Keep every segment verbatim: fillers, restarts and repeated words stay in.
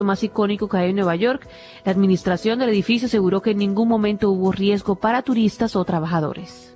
más icónico que hay en Nueva York. La administración del edificio aseguró que en ningún momento hubo riesgo para turistas o trabajadores.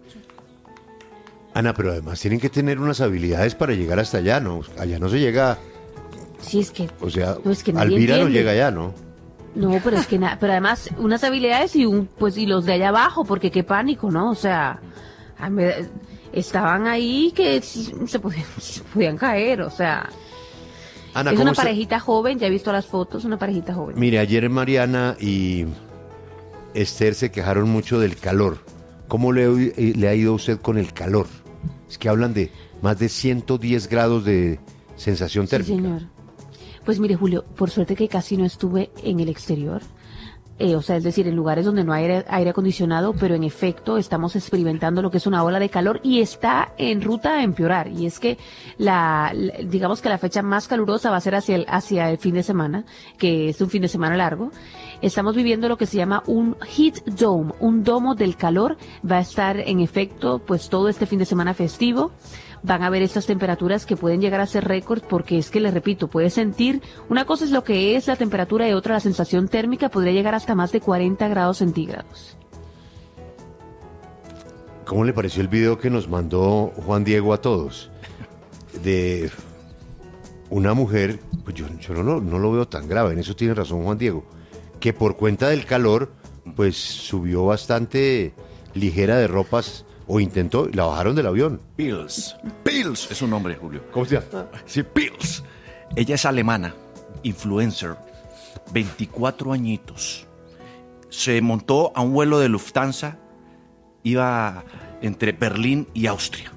Ana, pero además tienen que tener unas habilidades para llegar hasta allá, ¿no? Allá no se llega... Sí, es que... O sea, no, es que Alvira entiende. no llega allá, ¿no? No, pero es que na- pero además unas habilidades y un pues y los de allá abajo, porque qué pánico, ¿no? O sea, a me- estaban ahí que sí, se podían, se podían caer, o sea... Ana, Es ¿cómo una está? parejita joven, ya he visto las fotos, una parejita joven. Mire, ayer Mariana y Esther se quejaron mucho del calor. ¿Cómo le, le ha ido a usted con el calor? Es que hablan de más de ciento diez grados de sensación Sí, térmica. señor. Pues mire, Julio, por suerte que casi no estuve en el exterior. Eh, o sea, es decir, en lugares donde no hay aire, aire acondicionado, pero en efecto estamos experimentando lo que es una ola de calor y está en ruta a empeorar. Y es que la, la- digamos que la fecha más calurosa va a ser hacia el, hacia el fin de semana, que es un fin de semana largo. Estamos viviendo lo que se llama un heat dome, un domo del calor. Va a estar en efecto, pues todo este fin de semana festivo. Van a ver estas temperaturas que pueden llegar a ser récord porque es que, les repito, puedes sentir, una cosa es lo que es la temperatura y otra la sensación térmica, podría llegar hasta más de cuarenta grados centígrados. ¿Cómo le pareció el video que nos mandó Juan Diego a todos? De una mujer, pues yo, yo no, lo- no lo veo tan grave, en eso tiene razón Juan Diego, que por cuenta del calor, pues subió bastante ligera de ropas, o intentó, la bajaron del avión. Pils. Pils es un nombre, Julio. ¿Cómo se llama? Sí, Pils. Ella es alemana, influencer, veinticuatro añitos. Se montó a un vuelo de Lufthansa, iba entre Berlín y Austria.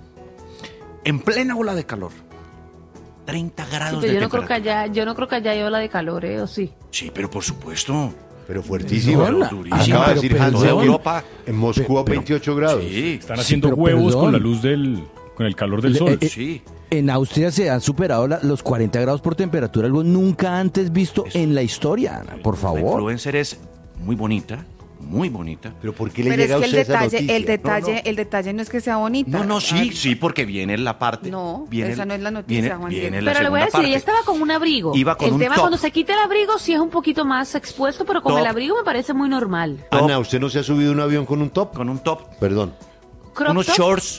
En plena ola de calor. treinta Sí, grados pero de yo no creo que temperatura. allá, yo no creo que allá hay ola de calor, ¿eh? ¿O sí? Sí, pero por supuesto. Pero fuertísimo. Perdón, Pero durísimo. Acaba de pero decir perdón. Hansen que Europa. en Moscú a Pero- veintiocho grados. Sí, Están haciendo pero huevos perdón. con la luz del, con el calor del Le- sol. eh, eh, sí. En Austria se han superado la- los cuarenta grados por temperatura, algo nunca antes visto Eso. en la historia, Ana, por La favor. influencer es muy bonita, muy bonita. Pero ¿por qué le Pero es llega a que el usted esa detalle, noticia? el detalle, No, no. el detalle no es que sea bonita. No, no, sí, Ah, sí, porque viene la parte. No, viene, esa no es la noticia, viene- Juan viene Diego. la Pero le voy a segunda decir, ella parte. estaba con un abrigo. Iba con el un tema top. cuando se quita el abrigo sí es un poquito más expuesto, pero con Top. el abrigo me parece muy normal. Ana, ¿usted no se ha subido a un avión con un top? Con un top, Perdón. Crop unos top. shorts.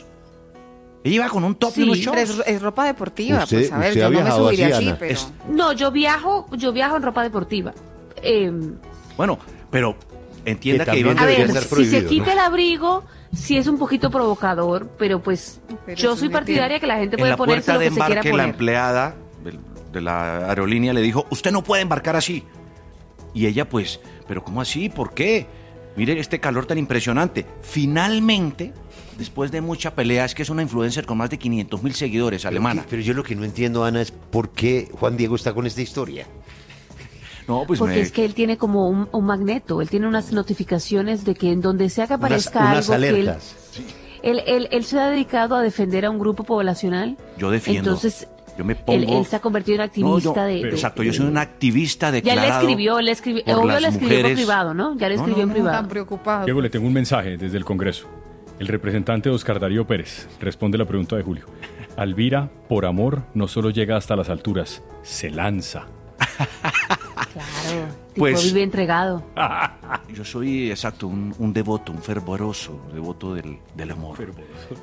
Iba con un top Sí, y unos Pero shorts. es, es ropa deportiva, Usted- pues a ver, usted ha yo no me viajado subiría así, así, Ana. pero... Es- No, yo viajo, yo viajo en ropa deportiva. Eh, Bueno, pero entienda Que que, también iban a debería ver, ser si prohibido, se quita ¿no? el abrigo, sí es un poquito provocador, pero pues Pero yo eso soy me partidaria que la gente en puede la ponerse puerta lo de que se quiera embarque la poner. empleada del- de la aerolínea le dijo, usted no puede embarcar así. Y ella pues, pero ¿cómo así? ¿Por qué? Mire este calor tan impresionante. Finalmente, después de mucha pelea, es que es una influencer con más de quinientos mil seguidores, alemana. Pero yo lo que no entiendo, Ana, es por qué Juan Diego está con esta historia. No, pues Porque me... es que él tiene como un, un magneto, él tiene unas notificaciones de que en donde sea que Unas, aparezca unas algo que él, alertas. él, él, él se ha dedicado a defender a un grupo poblacional. Yo defiendo. Entonces, Yo me pongo... él, él se ha convertido en activista No, yo- de, de- Exacto, yo de- soy un activista Ya declarado. le escribió, él le escribió, por obvio las le escribió por mujeres. privado, ¿no? Ya le No, escribió no, en privado. Tan preocupado. Diego, le tengo un mensaje desde el Congreso. El representante Oscar Darío Pérez responde la pregunta de Julio. Alvira, por amor, no solo llega hasta las alturas, se lanza. Claro, tipo Pues- vive entregado. Yo soy, exacto, un, un devoto, un fervoroso devoto del, del amor. Del-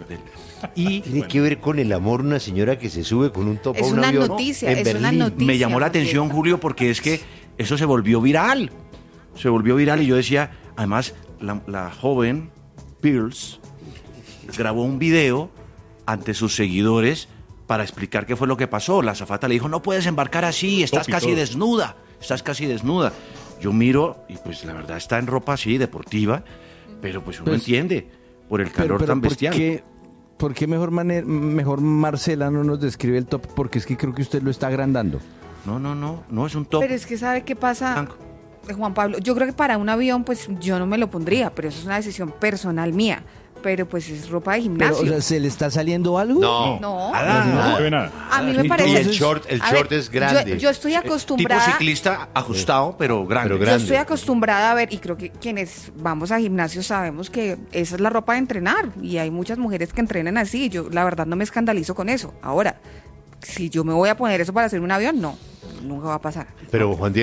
y Tiene que ver con el amor una señora que se sube con un top a Es un una avión noticia, en es una Berlín. noticia. me llamó la Juan Diego. atención, Julio, porque es que eso se volvió viral. Se volvió viral y yo decía, además, la, la joven Pierce grabó un video ante sus seguidores para explicar qué fue lo que pasó. La azafata le dijo, no puedes embarcar así, estás Top y casi todo. desnuda, estás casi desnuda. Yo miro y pues la verdad está en ropa así, deportiva, pero pues uno Pues, entiende por el Pero, calor pero tan ¿por bestial. qué, por qué mejor, maner- mejor Marcela no nos describe el top? Porque es que creo que usted lo está agrandando. No, no, no, no es un top Pero es que ¿sabe qué pasa, blanco. Juan Pablo? Yo creo que para un avión, pues yo no me lo pondría, pero eso es una decisión personal mía. Pero pues es ropa de Pero, gimnasio. o sea, ¿se le está saliendo algo? No. No. Ah, No se ve nada. A mí me Y parece... el short, el A short ver, es grande. Yo, yo estoy acostumbrada... Tipo ciclista ajustado, pero grande. Pero Yo grande. estoy acostumbrada a ver, y creo que quienes vamos a gimnasio sabemos que esa es la ropa de entrenar, y hay muchas mujeres que entrenan así, y yo la verdad no me escandalizo con eso. Ahora, si yo me voy a poner eso para hacer un avión, no. nunca va a pasar. Pero Juan